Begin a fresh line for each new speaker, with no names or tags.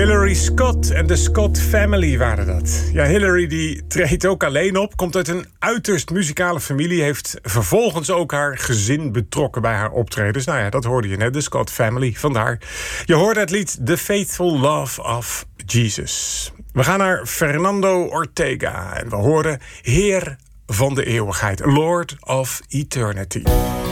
Hillary Scott en de Scott Family waren dat. Ja, Hillary die treedt ook alleen op, komt uit een uiterst muzikale familie, heeft vervolgens ook haar gezin betrokken bij haar optredens. Nou ja, dat hoorde je net, de Scott Family, vandaar. Je hoorde het lied The Faithful Love of Jesus. We gaan naar Fernando Ortega en we horen Heer van de Eeuwigheid, Lord of Eternity.